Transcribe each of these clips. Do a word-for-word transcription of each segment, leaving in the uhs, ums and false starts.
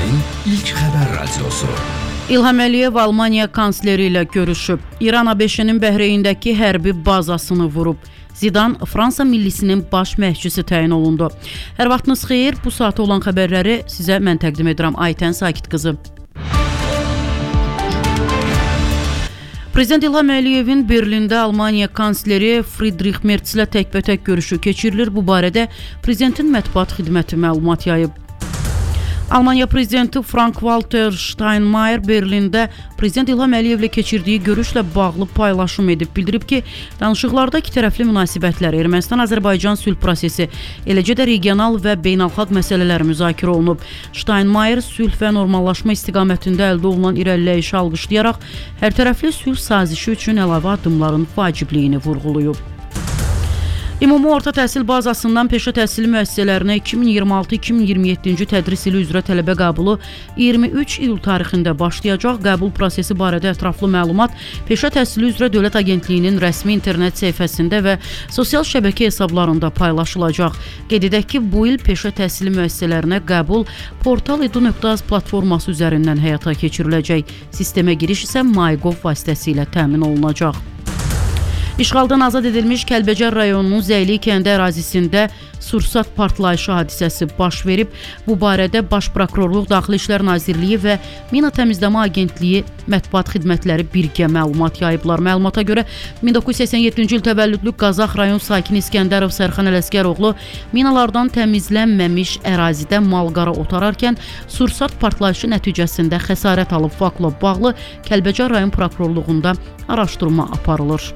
Yayın ilk xəbər radiosu. İlham Əliyev Almaniya kansleri ilə görüşüb. İran ABŞ-nin Bəhreyndəki hərbi bazasını vurub. Zidan Fransa millisinin baş məşqçisi təyin olundu. Hər vaxtınız xeyir, bu saata olan xəbərləri sizə mən təqdim edirəm. Aytən Sakit qızı. Prezident İlham Əliyevin Berlində Almaniya kansleri Friedrich Merz ilə təkbətək görüşü keçirilir. Bu barədə prezidentin mətbuat xidməti məlumat yayıb. Almaniya prezidenti Frank-Walter Steinmeier Berlində prezident İlham Əliyevlə keçirdiyi görüşlə bağlı paylaşım edib. Bildirib ki, danışıqlarda iki tərəfli münasibətlər, Ermənistan-Azərbaycan sülh prosesi, eləcə də regional və beynəlxalq məsələlər müzakirə olunub. Steinmeier sülh və normallaşma istiqamətində əldə olunan irəliləyişi alqışlayaraq hər tərəfli sülh sazişi üçün əlavə addımların vacibliyini vurğulayıb. Ümumi orta təhsil bazasından peşə təhsili müəssisələrinə iki min iyirmi altı iki min iyirmi yeddinci tədris ili üzrə tələbə qəbulu iyirmi üç iyul tarixində başlayacaq. Qəbul prosesi barədə ətraflı məlumat Peşə Təhsili üzrə Dövlət Agentliyinin rəsmi internet səhifəsində və sosial şəbəkə hesablarında paylaşılacaq. Qeyd edək ki, bu il peşə təhsili müəssisələrinə qəbul portal edu nöqtə az platforması üzərindən həyata keçiriləcək. Sistemə giriş isə MyGov vasitəsilə təmin olunacaq. İşğaldan azad edilmiş Kəlbəcər rayonunun Zəyli kəndi ərazisində sursat partlayışı hadisəsi baş verib. Bu barədə Baş Prokurorluq, Daxili İşlər Nazirliyi və Mina Təmizləmə Agentliyi mətbuat xidmətləri birgə məlumat yayıblar. Məlumata görə min doqquz yüz səksən yeddinci il təvəllüdlü Qazax rayon sakini İskəndərov Sərxan Ələsgəroğlu minalardan təmizlənməmiş ərazidə malqara otararkən sursat partlayışı nəticəsində xəsarət alıb. Faktla bağlı Kəlbəcər rayon prokurorluğunda araşdırma aparılır.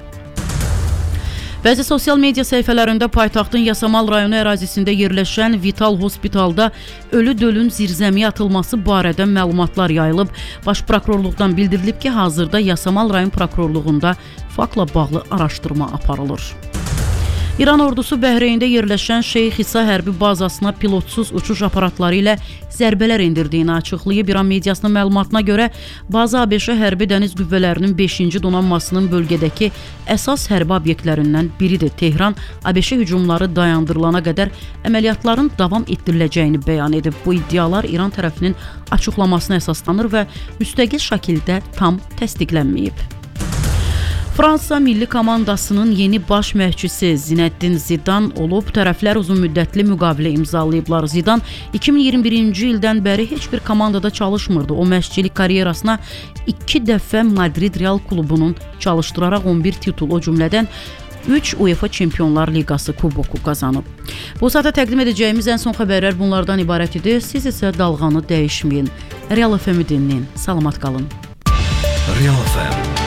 Bəzi sosial media səhifələrində paytaxtın Yasamal rayonu ərazisində yerləşən Vital Hospitalda ölü dölün zirzəmiyə atılması barədə məlumatlar yayılıb. Baş Prokurorluqdan bildirilib ki, hazırda Yasamal rayon prokurorluğunda faktla bağlı araşdırma aparılır. İran ordusu Bəhreyndə yerləşən Şeyx İsa hərbi bazasına pilotsuz uçuş aparatları ilə zərbələr endirdiyini açıqlayıb. İran mediasının məlumatına görə baza ABŞ hərbi dəniz qüvvələrinin beşinci donanmasının bölgədəki əsas hərbi obyektlərindən biridir. Tehran ABŞ hücumları dayandırılana qədər əməliyyatların davam etdiriləcəyini bəyan edib. Bu iddialar İran tərəfinin açıqlamasına əsaslanır və müstəqil şəkildə tam təsdiqlənməyib. Fransa milli komandasının yeni baş məşqçisi Zinəddin Zidan olub. Tərəflər uzun müddətli müqavilə imzalayıblar. Zidan iki min iyirmi birinci ildən bəri heç bir komandada çalışmırdı. O məşqçilik karyerasına iki dəfə Madrid Real klubunun çalışdıraraq on bir titul, o cümlədən üç UEFA Çempionlar Liqası kuboku qazanıb. Bu saata təqdim edəcəyimiz ən son xəbərlər bunlardan ibarət idi. Siz isə dalğanı dəyişməyin. Real F M-i dinləyin. Salamat qalın. Real F M